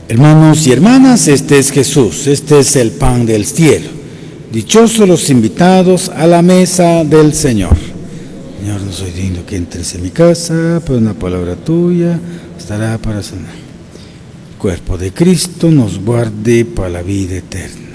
Hermanos y hermanas, este es Jesús, este es el pan del cielo. Dichosos los invitados a la mesa del Señor. Señor, no soy digno que entres en mi casa, pero una palabra tuya estará para sanar. El cuerpo de Cristo nos guarde para la vida eterna.